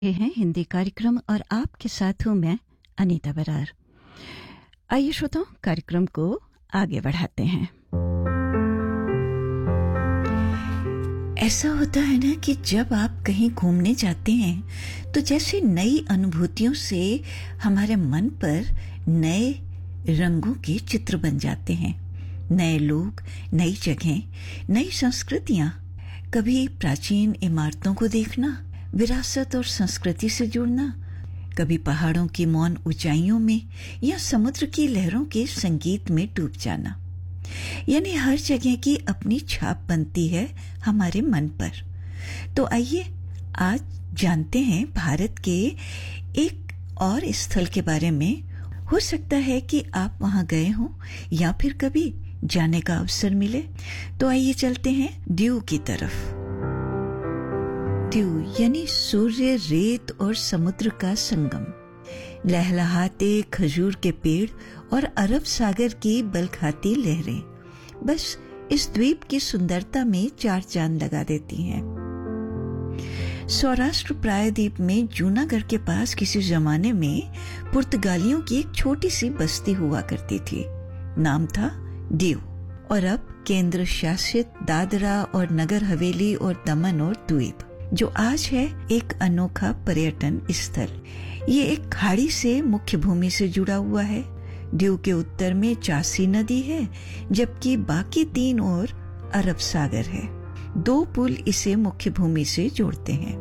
ये हैं हिंदी कार्यक्रम और आपके साथ हूं मैं अनीता बरार। आइए श्रोताओं, कार्यक्रम को आगे बढ़ाते हैं। ऐसा होता है ना कि जब आप कहीं घूमने जाते हैं तो जैसे नई अनुभूतियों से हमारे मन पर नए रंगों के चित्र बन जाते हैं। नए लोग, नई जगहें, नई संस्कृतियां। कभी प्राचीन इमारतों को देखना, विरासत और संस्कृति से जुड़ना, कभी पहाड़ों की मौन ऊंचाइयों में या समुद्र की लहरों के संगीत में डूब जाना। यानी हर जगह की अपनी छाप बनती है हमारे मन पर। तो आइए आज जानते हैं भारत के एक और स्थल के बारे में। हो सकता है कि आप वहां गए हों या फिर कभी जाने का अवसर मिले। तो आइए चलते हैं दीव की तरफ। दीव यानी सूर्य, रेत और समुद्र का संगम। लहलहाते खजूर के पेड़ और अरब सागर की बलखाती लहरें बस इस द्वीप की सुंदरता में चार चांद लगा देती हैं। सौराष्ट्र प्रायद्वीप में जूनागढ़ के पास किसी जमाने में पुर्तगालियों की एक छोटी सी बस्ती हुआ करती थी। नाम था दीव और अब केंद्र शासित दादरा और नगर हवेली और दमन और द्वीप, जो आज है एक अनोखा पर्यटन स्थल। ये एक खाड़ी से मुख्य भूमि से जुड़ा हुआ है। दीव के उत्तर में चासी नदी है, जबकि बाकी तीन ओर अरब सागर है। दो पुल इसे मुख्य भूमि से जोड़ते हैं।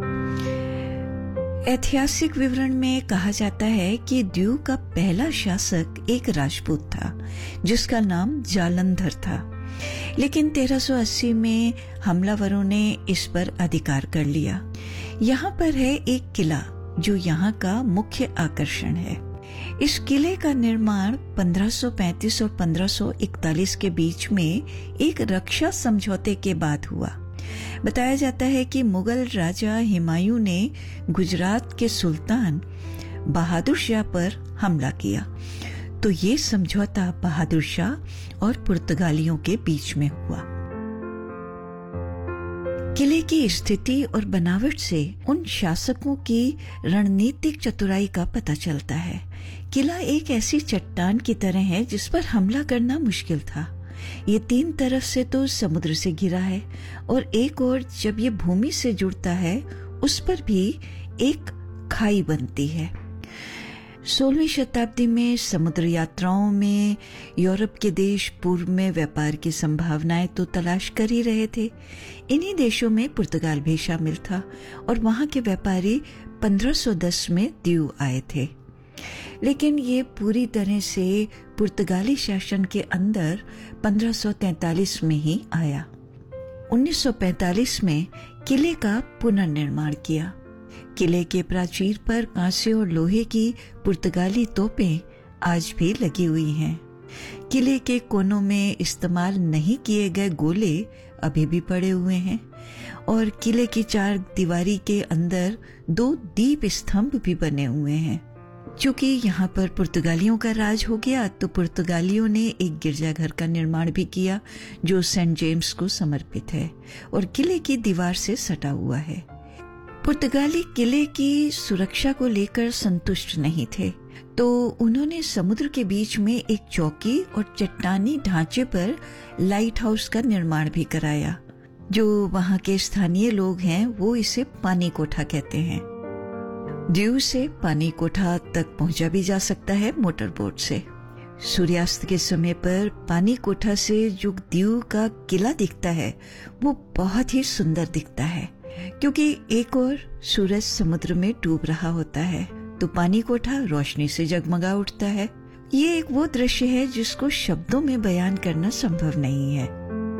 ऐतिहासिक विवरण में कहा जाता है कि दीव का पहला शासक एक राजपूत था जिसका नाम जालंधर था, लेकिन 1380 में हमलावरों ने इस पर अधिकार कर लिया। यहाँ पर है एक किला जो यहाँ का मुख्य आकर्षण है। इस किले का निर्माण 1535 और 1541 के बीच में एक रक्षा समझौते के बाद हुआ। बताया जाता है कि मुगल राजा हुमायूं ने गुजरात के सुल्तान बहादुर शाह पर हमला किया, तो ये समझौता बहादुर शाह और पुर्तगालियों के बीच में हुआ। किले की स्थिति और बनावट से उन शासकों की रणनीतिक चतुराई का पता चलता है। किला एक ऐसी चट्टान की तरह है जिस पर हमला करना मुश्किल था। ये तीन तरफ से तो समुद्र से घिरा है और एक और जब ये भूमि से जुड़ता है उस पर भी एक खाई बनती है। 16वीं शताब्दी में समुद्र यात्राओं में यूरोप के देश पूर्व में व्यापार की संभावनाएं तो तलाश कर ही रहे थे। इन्हीं देशों में पुर्तगाल भी शामिल था और वहां के व्यापारी 1510 में दीव आए थे। लेकिन ये पूरी तरह से पुर्तगाली शासन के अंदर 1543 में ही आया। 1945 में किले का पुनर्निर्माण किया। किले के प्राचीर पर कांसे और लोहे की पुर्तगाली तोपें आज भी लगी हुई हैं। किले के कोनों में इस्तेमाल नहीं किए गए गोले अभी भी पड़े हुए हैं और किले की चार दीवारी के अंदर दो दीप स्तंभ भी बने हुए हैं। चूंकि यहाँ पर पुर्तगालियों का राज हो गया तो पुर्तगालियों ने एक गिरजाघर का निर्माण भी किया जो सेंट जेम्स को समर्पित है और किले की दीवार से सटा हुआ है। पुर्तगाली किले की सुरक्षा को लेकर संतुष्ट नहीं थे, तो उन्होंने समुद्र के बीच में एक चौकी और चट्टानी ढांचे पर लाइट हाउस का निर्माण भी कराया। जो वहां के स्थानीय लोग हैं वो इसे पानी कोठा कहते हैं। दीव से पानी कोठा तक पहुंचा भी जा सकता है मोटर बोट से। सूर्यास्त के समय पर पानी कोठा से जो दीव का किला दिखता है वो बहुत ही सुंदर दिखता है, क्योंकि एक और सूरज समुद्र में डूब रहा होता है तो पानी कोठा रोशनी से जगमगा उठता है। ये एक वो दृश्य है जिसको शब्दों में बयान करना संभव नहीं है।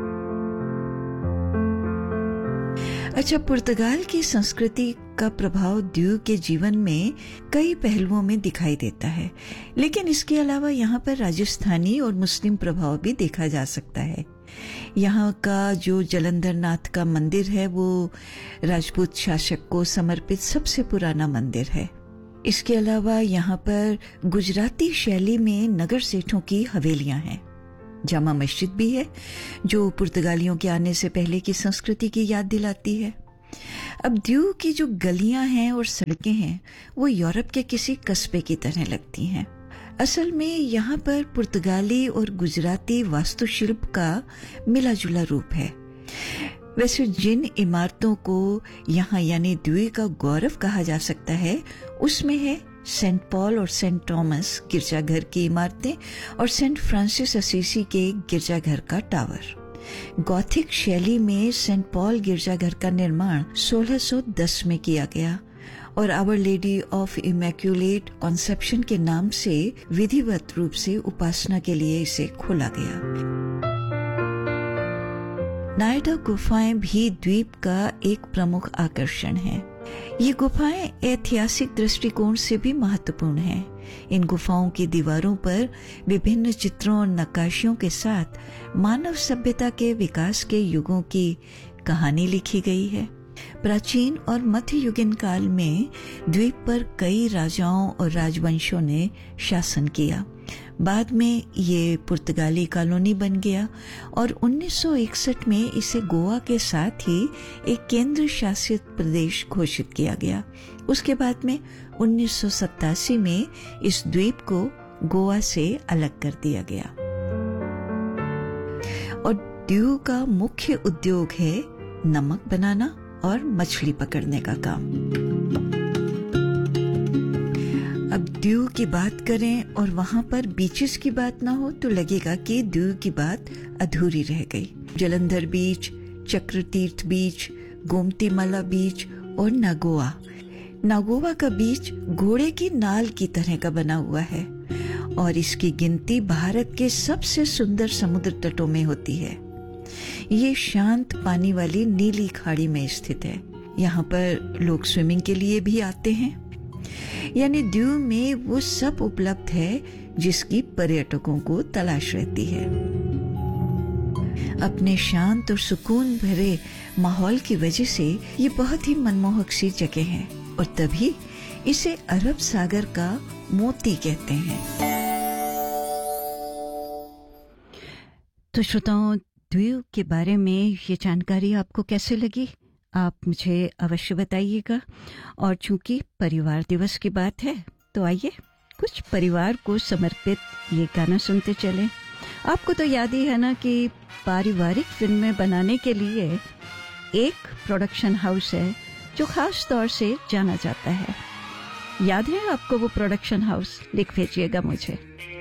अच्छा, पुर्तगाल की संस्कृति का प्रभाव दीव के जीवन में कई पहलुओं में दिखाई देता है, लेकिन इसके अलावा यहाँ पर राजस्थानी और मुस्लिम प्रभाव भी देखा जा सकता है। यहाँ का जो जलंधर नाथ का मंदिर है वो राजपूत शासक को समर्पित सबसे पुराना मंदिर है। इसके अलावा यहाँ पर गुजराती शैली में नगर सेठों की हवेलियां हैं। जामा मस्जिद भी है जो पुर्तगालियों के आने से पहले की संस्कृति की याद दिलाती है। अब द्वीप की जो गलियां हैं और सड़कें हैं वो यूरोप के किसी कस्बे की तरह लगती हैं। असल में यहाँ पर पुर्तगाली और गुजराती वास्तुशिल्प का मिला जुला रूप है। वैसे जिन इमारतों को यहाँ यानी द्वीप का गौरव कहा जा सकता है उसमें है सेंट पॉल और सेंट थॉमस गिरजाघर की इमारतें और सेंट फ्रांसिस असीसी के गिरजाघर का टावर। गॉथिक शैली में सेंट पॉल गिरजाघर का निर्माण 1610 में किया गया और our lady of immaculate conception के नाम से विधिवत रूप से उपासना के लिए इसे खोला गया। नायडा गुफाएं भी द्वीप का एक प्रमुख आकर्षण है। ये गुफाएं ऐतिहासिक दृष्टिकोण से भी महत्वपूर्ण हैं। इन गुफाओं की दीवारों पर विभिन्न चित्रों और नक्काशियों के साथ मानव सभ्यता के विकास के युगों की कहानी लिखी गई है। प्राचीन और मध्ययुगीन काल में द्वीप पर कई राजाओं और राजवंशों ने शासन किया। बाद में ये पुर्तगाली कॉलोनी बन गया और 1961 में इसे गोवा के साथ ही एक केंद्र शासित प्रदेश घोषित किया गया। उसके बाद में 1987 में इस द्वीप को गोवा से अलग कर दिया गया। और द्वीप का मुख्य उद्योग है नमक बनाना और मछली पकड़ने का काम। अब द्वीप की बात करें और वहां पर बीचेस की बात ना हो तो लगेगा कि द्वीप की बात अधूरी रह गई। जलंधर बीच, चक्रतीर्थ बीच, गोमतीमला बीच और नागोवा का बीच घोड़े की नाल की तरह का बना हुआ है और इसकी गिनती भारत के सबसे सुंदर समुद्र तटों में होती है। ये शांत पानी वाली नीली खाड़ी में स्थित है। यहाँ पर लोग स्विमिंग के लिए भी आते हैं। यानी द्वीप में वो सब उपलब्ध है जिसकी पर्यटकों को तलाश रहती है। अपने शांत और सुकून भरे माहौल की वजह से ये बहुत ही मनमोहक सी जगह है और तभी इसे अरब सागर का मोती कहते हैं। तो श्रोताओं, द्वीप के बारे में ये जानकारी आपको कैसे लगी? आप मुझे अवश्य बताइएगा। और चूंकि परिवार दिवस की बात है तो आइए कुछ परिवार को समर्पित ये गाना सुनते चलें। आपको तो याद ही है ना कि पारिवारिक फिल्में बनाने के लिए एक प्रोडक्शन हाउस है जो खास तौर से जाना जाता है। याद है आपको वो प्रोडक्शन हाउस? लिख भेजिएगा मुझे।